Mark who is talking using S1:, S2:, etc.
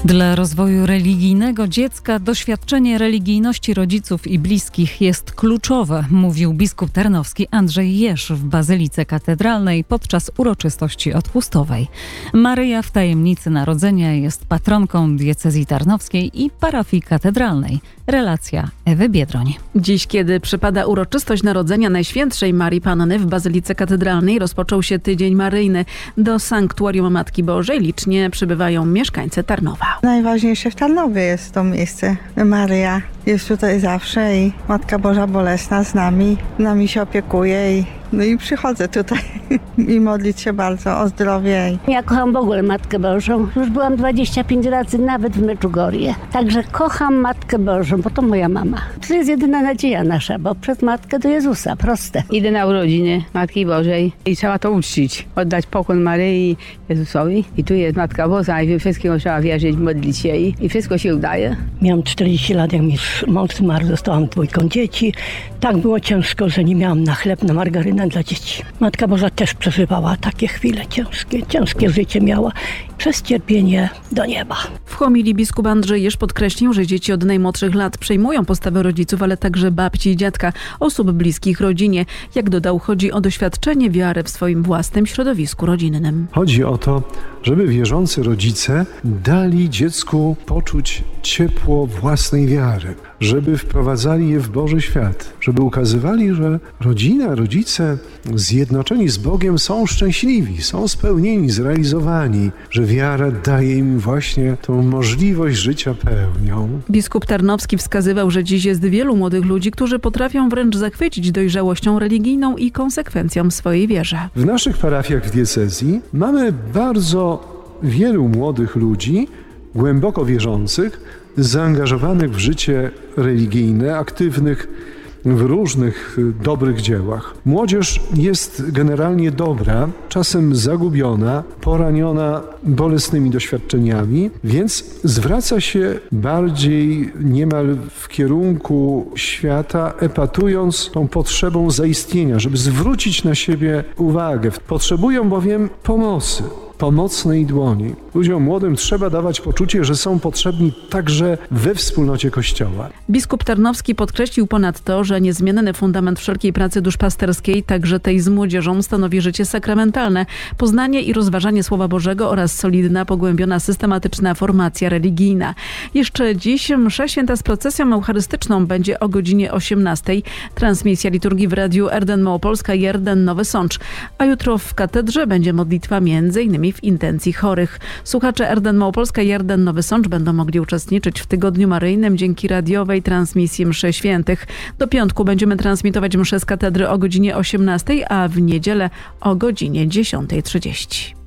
S1: Dla rozwoju religijnego dziecka doświadczenie religijności rodziców i bliskich jest kluczowe, mówił biskup tarnowski Andrzej Jerz w Bazylice Katedralnej podczas uroczystości odpustowej. Maryja w tajemnicy narodzenia jest patronką diecezji tarnowskiej i parafii katedralnej. Relacja Ewy Biedroń.
S2: Dziś, kiedy przypada uroczystość narodzenia Najświętszej Marii Panny w Bazylice Katedralnej, rozpoczął się Tydzień Maryjny. Do sanktuarium Matki Bożej licznie przybywają mieszkańcy Tarnowa.
S3: Najważniejsze w Tarnowie jest to miejsce. Maryja jest tutaj zawsze i Matka Boża Bolesna z nami się opiekuje i przychodzę tutaj i modlić się bardzo o zdrowie.
S4: Ja kocham w ogóle Matkę Bożą. Już byłam 25 razy nawet w Meczugorje. Także kocham Matkę Bożą, bo to moja mama. To jest jedyna nadzieja nasza, bo przez Matkę do Jezusa. Proste.
S5: Idę na urodziny Matki Bożej i trzeba to uczcić. Oddać pokłon Maryi Jezusowi. I tu jest Matka Boża i we wszystkiego trzeba wierzyć, modlić się i wszystko się udaje.
S6: Miałam 40 lat, jak mi mąż zmarł, zostałam 2 dzieci. Tak było ciężko, że nie miałam na chleb, na margarynę dla dzieci. Matka Boża też przeżywała takie chwile ciężkie życie miała. Przez cierpienie do nieba.
S2: W homilii biskup Andrzej Jerz podkreślił, że dzieci od najmłodszych lat przejmują postawę rodziców, ale także babci i dziadka, osób bliskich rodzinie. Jak dodał, chodzi o doświadczenie wiary w swoim własnym środowisku rodzinnym.
S7: Chodzi o to, żeby wierzący rodzice dali dziecku poczuć ciepło własnej wiary, żeby wprowadzali je w Boży świat, żeby ukazywali, że rodzina, rodzice zjednoczeni z Bogiem są szczęśliwi, są spełnieni, zrealizowani, że wiara daje im właśnie tą możliwość życia pełnią.
S2: Biskup Tarnowski wskazywał, że dziś jest wielu młodych ludzi, którzy potrafią wręcz zachwycić dojrzałością religijną i konsekwencją w swojej wierze.
S7: W naszych parafiach w diecezji mamy bardzo wielu młodych ludzi, głęboko wierzących, zaangażowanych w życie religijne, aktywnych w różnych dobrych dziełach. Młodzież jest generalnie dobra, czasem zagubiona, poraniona bolesnymi doświadczeniami, więc zwraca się bardziej niemal w kierunku świata, epatując tą potrzebą zaistnienia, żeby zwrócić na siebie uwagę. Potrzebują bowiem pomocy. Pomocnej dłoni. Ludziom młodym trzeba dawać poczucie, że są potrzebni także we wspólnocie Kościoła.
S2: Biskup Tarnowski podkreślił ponadto, że niezmienny fundament wszelkiej pracy duszpasterskiej, także tej z młodzieżą, stanowi życie sakramentalne, poznanie i rozważanie Słowa Bożego oraz solidna, pogłębiona, systematyczna formacja religijna. Jeszcze dziś msza święta z procesją eucharystyczną będzie o godzinie 18:00. Transmisja liturgii w radiu RDN Małopolska i RDN Nowy Sącz. A jutro w katedrze będzie modlitwa m.in. w intencji chorych. Słuchacze RDN Małopolska i RDN Nowy Sącz będą mogli uczestniczyć w Tygodniu Maryjnym dzięki radiowej transmisji mszy świętych. Do piątku będziemy transmitować mszę z katedry o godzinie 18:00, a w niedzielę o godzinie 10:30.